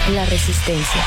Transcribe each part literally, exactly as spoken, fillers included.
La Resistencia.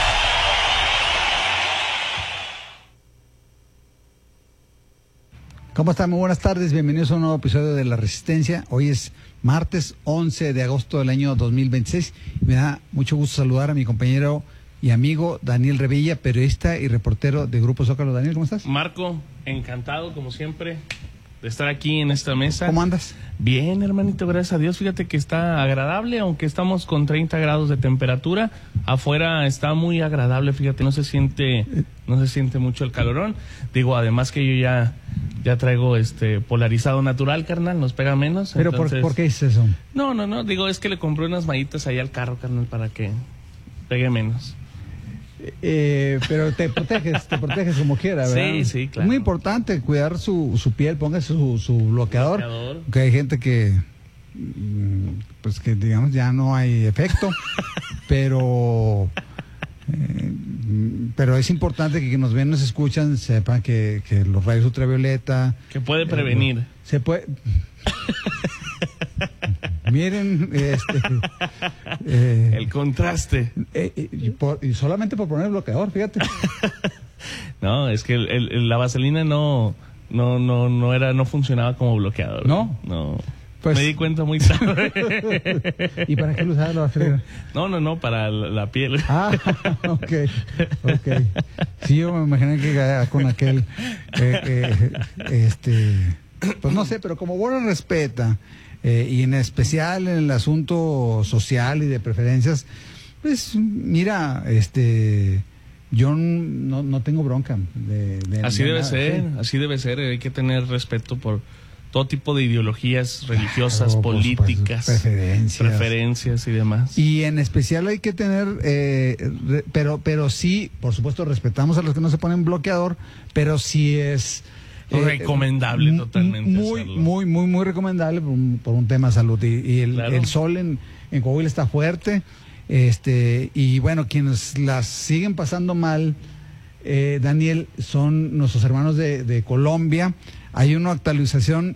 ¿Cómo están? Muy buenas tardes, bienvenidos a un nuevo episodio de La Resistencia. Hoy es martes once de agosto del año dos mil veintiséis. Me da mucho gusto saludar a mi compañero y amigo Daniel Revilla, periodista y reportero de Grupo Zócalo. Daniel, ¿cómo estás? Marco, encantado como siempre de estar aquí en esta mesa. ¿Cómo andas? Bien, hermanito, gracias a Dios. Fíjate que está agradable, aunque estamos con treinta grados de temperatura. Afuera está muy agradable, fíjate, no se siente no se siente mucho el calorón. Digo, además que yo ya ya traigo este polarizado natural, carnal, nos pega menos. ¿Pero entonces... por, por qué dices eso? No, no, no, digo, es que le compré unas mallitas ahí al carro, carnal, para que pegue menos. Eh, pero te proteges, te proteges como quiera, ¿verdad? Sí, sí, claro. Es muy importante cuidar su, su piel, póngase su, su bloqueador, bloqueador. Que hay gente que, pues que digamos ya no hay efecto, pero eh, pero es importante que, que nos ven, nos escuchan, sepan que, que los rayos ultravioleta... Que puede prevenir. Eh, se puede... Miren, este, eh, el contraste. Eh, y, por, y solamente por poner el bloqueador, fíjate. No, es que el, el, la vaselina no, no, no, no era, no funcionaba como bloqueador. No, no. Pues, me di cuenta muy tarde. ¿Y para qué lo usaba la vaselina? No, no, no, para la, la piel. Ah, ok, ok. Sí, yo me imaginé que con aquel, eh, eh, este, pues no sé, pero como Borja respeta. Eh, y en especial en el asunto social y de preferencias, pues mira, este, yo no, no tengo bronca. De, de, así de debe nada, ser, sí. así debe ser. Hay que tener respeto por todo tipo de ideologías religiosas, claro, políticas, preferencias. preferencias y demás. Y en especial hay que tener, eh, re, pero, pero sí, por supuesto, respetamos a los que no se ponen bloqueador, pero sí es... Eh, recomendable eh, totalmente muy, hacerlo. muy, muy, muy recomendable por un, por un tema de salud. Y, y el, claro. el sol en, en Coahuila está fuerte. Este, y bueno, quienes las siguen pasando mal, eh, Daniel, son nuestros hermanos de, de Colombia. Hay una actualización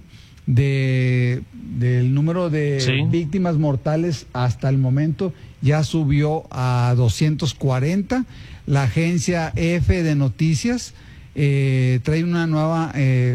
de del número de sí. víctimas mortales hasta el momento. Ya subió a doscientos cuarenta. La agencia E F de Noticias Eh, trae una nueva, eh,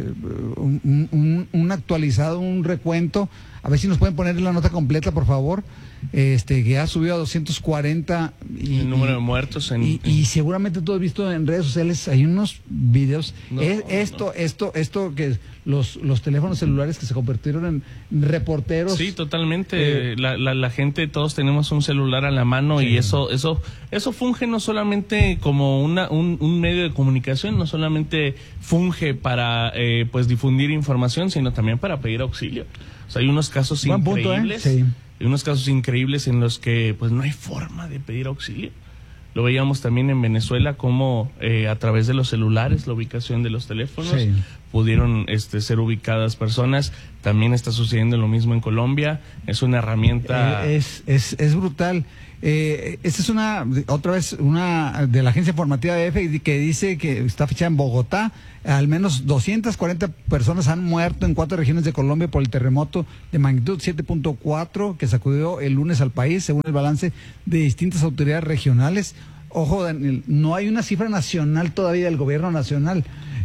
un, un, un actualizado, un recuento. A ver si nos pueden poner la nota completa, por favor. Este, que ha subido a doscientos cuarenta. Y, el número y, de muertos. En, y, y seguramente tú has visto en redes sociales, hay unos videos. No, es, esto, no. esto, esto que los, los teléfonos celulares que se convirtieron en reporteros. Sí, totalmente. Eh, la, la, la gente, todos tenemos un celular a la mano, sí. Y eso, eso, eso funge no solamente como una, un, un medio de comunicación, no solamente funge para eh, pues difundir información, sino también para pedir auxilio. O sea, hay unos casos Buen increíbles. Punto, ¿eh? Sí. Hay unos casos increíbles en los que pues no hay forma de pedir auxilio. Lo veíamos también en Venezuela, como eh, a través de los celulares, la ubicación de los teléfonos, sí. pudieron este, ser ubicadas personas. También está sucediendo lo mismo en Colombia. Es una herramienta... Eh, es, es, es brutal. Eh, esta es una, otra vez, una de la agencia informativa de E F que dice que está fichada en Bogotá. Al menos doscientas cuarenta personas han muerto en cuatro regiones de Colombia por el terremoto de magnitud siete punto cuatro que sacudió el lunes al país, según el balance de distintas autoridades regionales. Ojo, Daniel, no hay una cifra nacional todavía del gobierno nacional.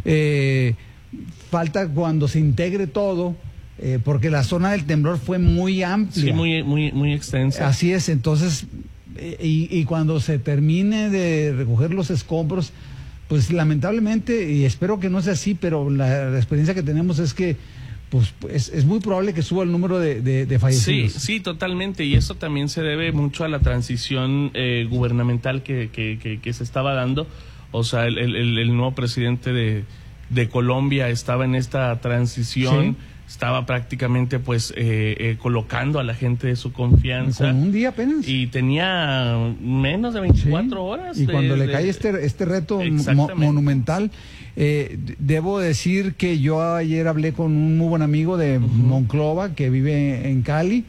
Eh, falta cuando se integre todo. Eh, porque la zona del temblor fue muy amplia. Sí, muy, muy, muy extensa. Así es, entonces, eh, y, y cuando se termine de recoger los escombros, pues lamentablemente, y espero que no sea así, pero la, la experiencia que tenemos es que pues es, es muy probable que suba el número de, de, de fallecidos. Sí, sí, totalmente, y eso también se debe mucho a la transición eh, gubernamental que, que, que, que se estaba dando. O sea, el, el, el nuevo presidente de, de Colombia estaba en esta transición. Sí. Estaba prácticamente pues eh, eh, colocando a la gente de su confianza. Con un día apenas. Y tenía menos de veinticuatro sí. horas. Y de, cuando le de... cae este, este reto mo monumental, eh, debo decir que yo ayer hablé con un muy buen amigo de uh-huh. Monclova, que vive en Cali.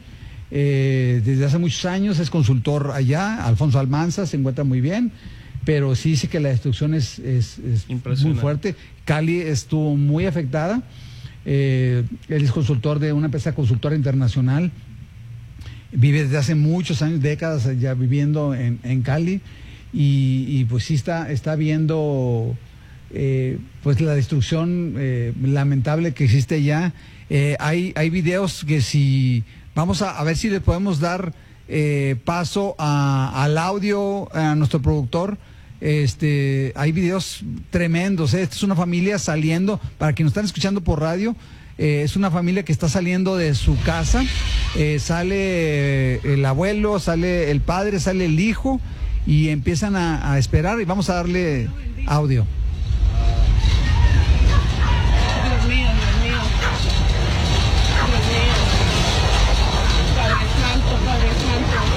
Eh, desde hace muchos años es consultor allá. Alfonso Almanza, se encuentra muy bien. Pero sí dice que la destrucción es, es, es muy fuerte. Cali estuvo muy afectada. Eh, él es consultor de una empresa consultora internacional vive desde hace muchos años, décadas ya viviendo en, en Cali, y, y pues sí está, está viendo eh, pues la destrucción eh, lamentable que existe allá. Eh, hay, hay videos que si, vamos a, a ver si le podemos dar eh, paso a, al audio a nuestro productor. Este, hay videos tremendos, ¿eh? Esta es una familia saliendo, para quienes nos están escuchando por radio, eh, es una familia que está saliendo de su casa, eh, sale el abuelo, sale el padre, sale el hijo, y empiezan a, a esperar, y vamos a darle audio. Dios mío, Dios mío. Dios mío. Padre Santo, Padre Santo.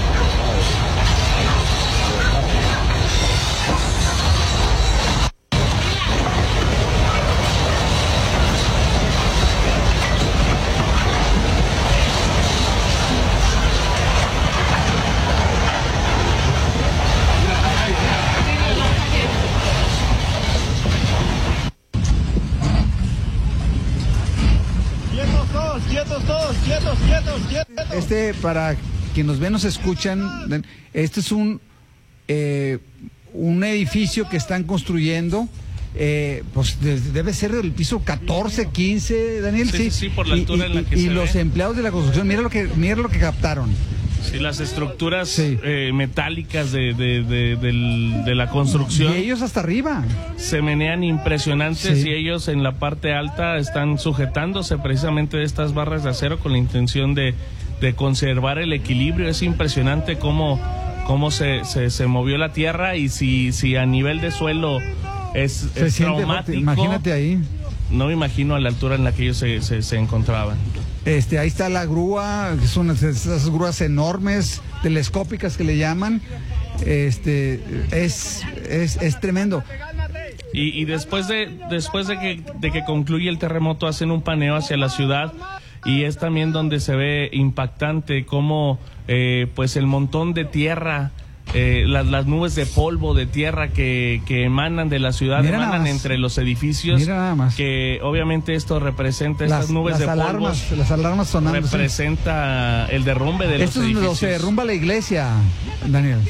Quietos todos, quietos, quietos, quietos. Este, para quienes nos ven, nos escuchan, este es un eh, un edificio que están construyendo, eh, pues de, debe ser del piso catorce, quince, Daniel. Sí, sí, sí, por la y, altura y, en la que y se los ve. empleados de la construcción, mira lo que, mira lo que captaron. Sí, las estructuras Sí. eh, metálicas de, de, de, del- de la construcción Y ellos hasta arriba. se menean impresionantes, Sí. y ellos en la parte alta están sujetándose precisamente de estas barras de acero con la intención de, de conservar el equilibrio. Es impresionante cómo, cómo se, se, se movió la tierra, y si, si a nivel de suelo es, Se es siente fuerte. traumático, Imagínate ahí. no me imagino a la altura en la que ellos se, se, se encontraban. Este, ahí está la grúa, que son esas grúas enormes, telescópicas que le llaman. Este, es, es, es tremendo. Y, y después de después de que de que concluye el terremoto, hacen un paneo hacia la ciudad, y es también donde se ve impactante cómo eh, pues el montón de tierra, eh, las, las nubes de polvo de tierra que, que emanan de la ciudad, Mira nada emanan más. entre los edificios. Mira nada más. Que obviamente esto representa, estas Las, nubes las de alarmas, polvo las alarmas sonando. sí. representa el derrumbe de los Esto es donde edificios. se derrumba la iglesia, Daniel.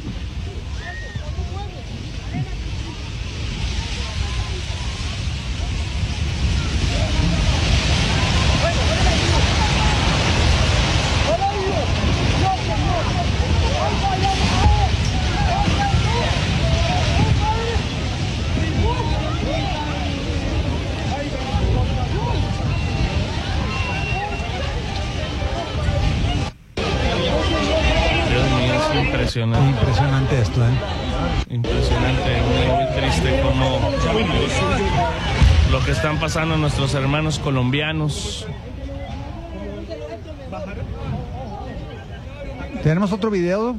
Dios mío, es impresionante. Impresionante esto, ¿eh? Impresionante, muy, muy triste como lo que están pasando nuestros hermanos colombianos. Tenemos otro video.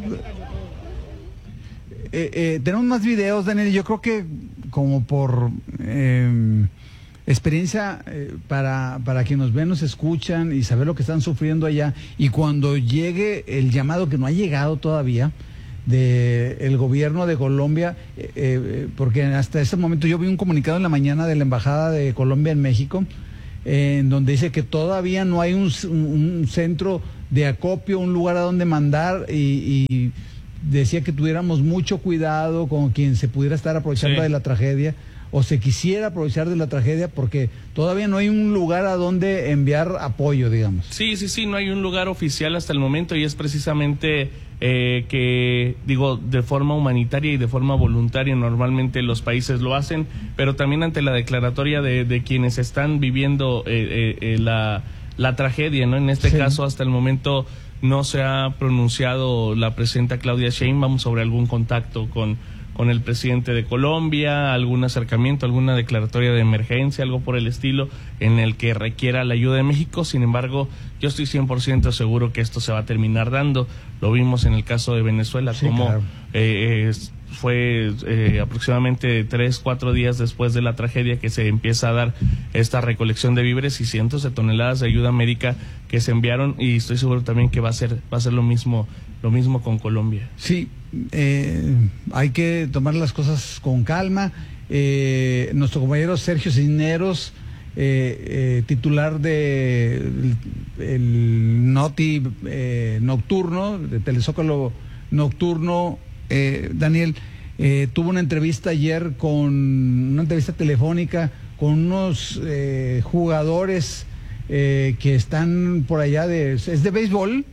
Eh, eh, tenemos más videos, Daniel. Yo creo que como por eh, experiencia eh, para, para quienes nos ven, nos escuchan y saber lo que están sufriendo allá, y cuando llegue el llamado, que no ha llegado todavía, de el gobierno de Colombia, eh, eh, porque hasta este momento yo vi un comunicado en la mañana de la Embajada de Colombia en México, eh, en donde dice que todavía no hay un, un, un centro de acopio, un lugar a donde mandar, y, y decía que tuviéramos mucho cuidado con quien se pudiera estar aprovechando Sí. de la tragedia, o se quisiera aprovechar de la tragedia, porque todavía no hay un lugar a donde enviar apoyo, digamos. Sí, sí, sí, no hay un lugar oficial hasta el momento, y es precisamente eh, que, digo, de forma humanitaria y de forma voluntaria normalmente los países lo hacen, pero también ante la declaratoria de, de quienes están viviendo eh, eh, eh, la, la tragedia, ¿no? En este Sí. caso, hasta el momento no se ha pronunciado la presidenta Claudia Sheinbaum sobre algún contacto con con el presidente de Colombia, algún acercamiento, alguna declaratoria de emergencia, algo por el estilo, en el que requiera la ayuda de México. Sin embargo, yo estoy cien por ciento seguro que esto se va a terminar dando. Lo vimos en el caso de Venezuela, Sí, como claro. eh, eh, fue eh, aproximadamente tres, cuatro días después de la tragedia que se empieza a dar esta recolección de víveres y cientos de toneladas de ayuda médica que se enviaron, y estoy seguro también que va a ser va a ser lo mismo lo mismo con Colombia. Sí, eh, hay que tomar las cosas con calma. Eh, nuestro compañero Sergio Cisneros eh, titular de el, el Noti eh, Nocturno, de Telezócalo Nocturno, eh, Daniel, eh, tuvo una entrevista ayer con, una entrevista telefónica con unos eh, jugadores eh, que están por allá de, es de béisbol,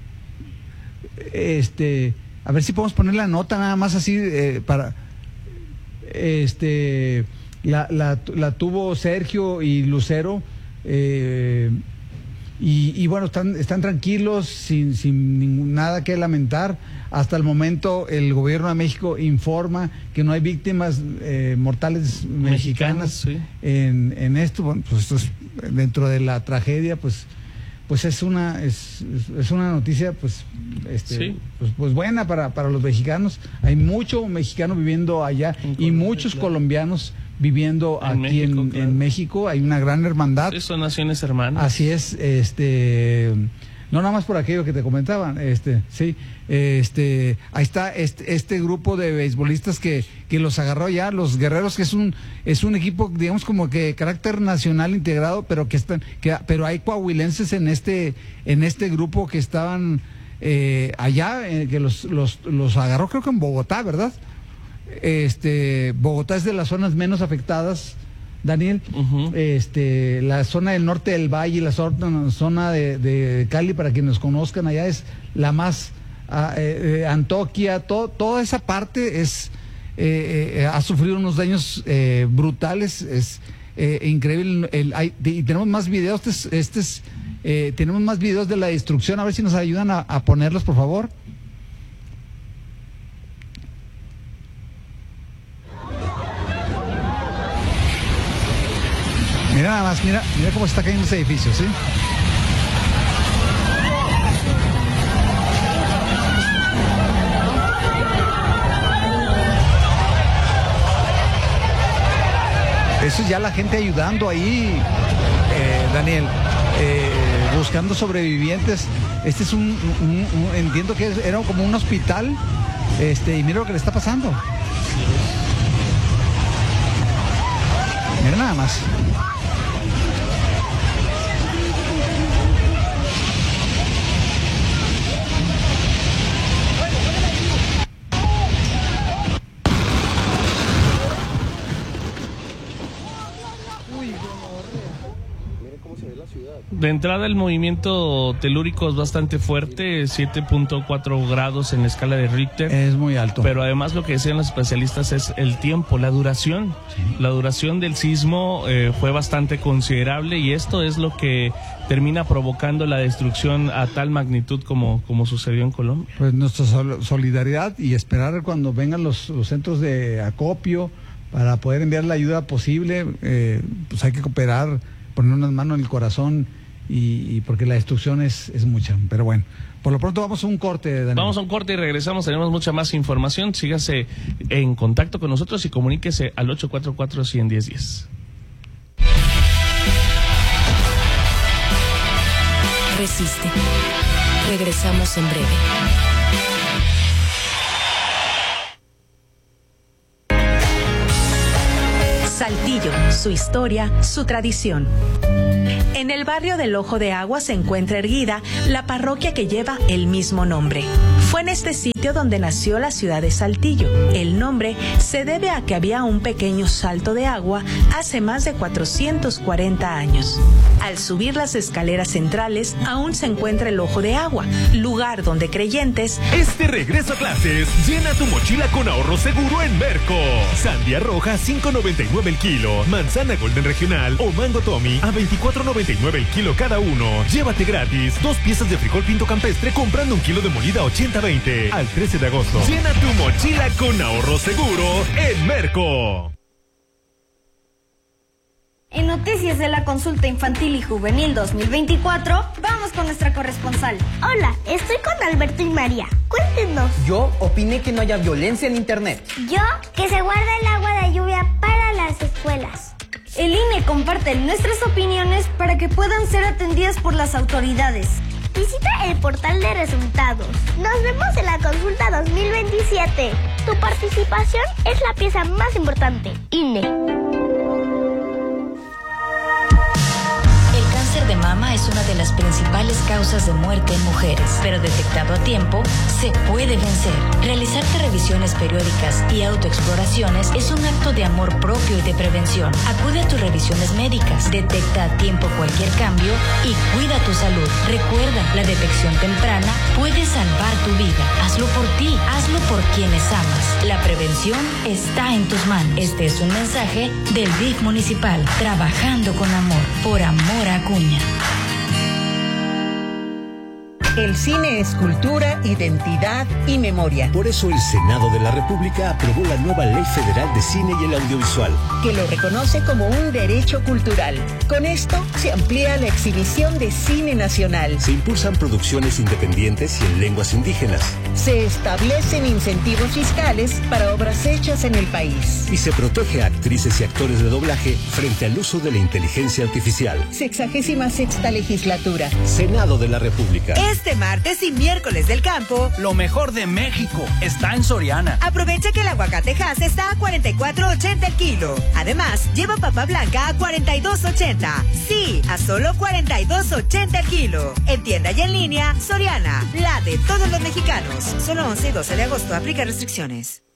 este, a ver si podemos poner la nota nada más así eh, para, este, la, la, la tuvo Sergio y Lucero, eh, y, y bueno, están, están tranquilos, sin, sin ningún, nada que lamentar. Hasta el momento el gobierno de México informa que no hay víctimas eh, mortales mexicanas, mexicanas sí. en, en esto. Bueno, pues esto es dentro de la tragedia, pues pues es una es, es una noticia pues este sí. pues, pues buena para, para los mexicanos. Hay mucho mexicano viviendo allá en y Colombia, muchos claro. colombianos viviendo en aquí México, en, claro. en México. Hay una gran hermandad. Sí, son naciones hermanas. Así es, este no nada más por aquello que te comentaban, este, sí, este, ahí está este, este grupo de beisbolistas que, que los agarró ya, los Guerreros, que es un, es un equipo, digamos, como que carácter nacional integrado, pero que están, que, pero hay coahuilenses en este, en este grupo que estaban eh, allá, eh, que los, los, los agarró, creo que en Bogotá, ¿verdad? Este, Bogotá es de las zonas menos afectadas, Daniel, uh-huh. este, la zona del norte del valle, la zona, zona de, de Cali, para quienes nos conozcan allá, es la más, uh, eh, Antioquia, todo, toda esa parte es, eh, eh, ha sufrido unos daños eh, brutales, es eh, increíble, el, hay, y tenemos más videos, este es, este es, eh, tenemos más videos de la destrucción, a ver si nos ayudan a, a ponerlos, por favor. Mira nada más, mira, mira cómo se está cayendo ese edificio, ¿sí? Eso es ya la gente ayudando ahí, eh, Daniel, eh, buscando sobrevivientes. Este es un, un, un entiendo que era como un hospital, este, y mira lo que le está pasando. Mira nada más. De entrada el movimiento telúrico es bastante fuerte, siete punto cuatro grados en la escala de Richter. Es muy alto. Pero además lo que decían los especialistas es el tiempo, la duración. Sí. La duración del sismo eh, fue bastante considerable y esto es lo que termina provocando la destrucción a tal magnitud como, como sucedió en Colombia. Pues nuestra sol- solidaridad y esperar cuando vengan los, los centros de acopio para poder enviar la ayuda posible, eh, pues hay que cooperar, poner unas manos en el corazón y, y porque la destrucción es, es mucha. Pero bueno, por lo pronto vamos a un corte, Daniel. Vamos a un corte y regresamos, tenemos mucha más información. Sígase en contacto con nosotros y comuníquese al ocho cuatro cuatro, uno cero uno cero. Resiste. Regresamos en breve. Saltillo, su historia, su tradición. En el barrio del Ojo de Agua se encuentra erguida la parroquia que lleva el mismo nombre. Fue en este sitio donde nació la ciudad de Saltillo. El nombre se debe a que había un pequeño salto de agua hace más de cuatrocientos cuarenta años. Al subir las escaleras centrales aún se encuentra el Ojo de Agua, lugar donde creyentes... Este regreso a clases, llena tu mochila con ahorro seguro en Merco. Sandía roja cinco noventa y nueve el kilo, manzana golden regional o mango Tommy a veinticuatro noventa y nueve el kilo cada uno. Llévate gratis dos piezas de frijol pinto campestre comprando un kilo de molida ochenta veinte al trece de agosto. Llena tu mochila con ahorro seguro en Merco. En noticias de la consulta infantil y juvenil dos mil veinticuatro, vamos con nuestra corresponsal. Hola, estoy con Alberto y María. Cuéntenos. Yo opiné que no haya violencia en internet. Yo, que se guarda el agua de lluvia para las escuelas. El I N E comparte nuestras opiniones para que puedan ser atendidas por las autoridades. Visita el portal de resultados. Nos vemos en la consulta dos mil veintisiete. Tu participación es la pieza más importante. I N E. las principales causas de muerte en mujeres, pero detectado a tiempo, se puede vencer. Realizarte revisiones periódicas y autoexploraciones es un acto de amor propio y de prevención. Acude a tus revisiones médicas, detecta a tiempo cualquier cambio y cuida tu salud. Recuerda, la detección temprana puede salvar tu vida. Hazlo por ti, hazlo por quienes amas. La prevención está en tus manos. Este es un mensaje del D I F municipal, trabajando con amor, por amor a Acuña. El cine es cultura, identidad y memoria. Por eso el Senado de la República aprobó la nueva Ley Federal de Cine y el Audiovisual, que lo reconoce como un derecho cultural. Con esto se amplía la exhibición de cine nacional. Se impulsan producciones independientes y en lenguas indígenas. Se establecen incentivos fiscales para obras hechas en el país. Y se protege a actrices y actores de doblaje frente al uso de la inteligencia artificial. Sexagésima sexta legislatura. Senado de la República. Este martes y miércoles del campo, lo mejor de México está en Soriana. Aprovecha que el aguacate Hass está a cuarenta y cuatro ochenta el kilo. Además, lleva papa blanca a cuarenta y dos ochenta. Sí, a solo cuarenta y dos ochenta el kilo. En tienda y en línea, Soriana, la de todos los mexicanos. Solo once y doce de agosto, aplica restricciones.